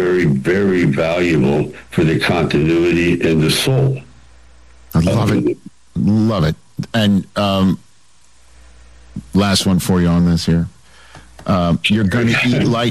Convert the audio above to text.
very, very valuable for the continuity and the soul. I love it. Love it. And last one for you on this here. You're going to eat light